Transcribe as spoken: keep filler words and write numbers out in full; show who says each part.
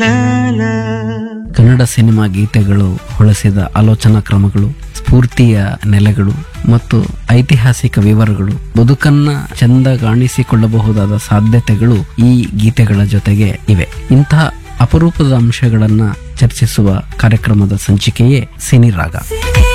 Speaker 1: Kannada cinema ಗೀತೆಗಳು ಹೊಳಸಿದ ಆಲೋಚನಾ ಕ್ರಮಗಳು, ಸ್ಫೂರ್ತಿಯ ನೆಲೆಗಳು ಮತ್ತು ಐತಿಹಾಸಿಕ ವಿವರಗಳು, ಬದುಕನ್ನ ಚಂದಗಾಣಿಸಿಕೊಳ್ಳಬಹುದಾದ ಸಾಧ್ಯತೆಗಳು ಈ ಗೀತೆಗಳ ಜೊತೆಗೆ ಇವೆ. ಇಂತಹ ಅಪರೂಪದ ಅಂಶಗಳನ್ನ ಚರ್ಚಿಸುವ ಕಾರ್ಯಕ್ರಮದ ಸಂಚಿಕೆಯೇ ಸಿನಿರಾಗ.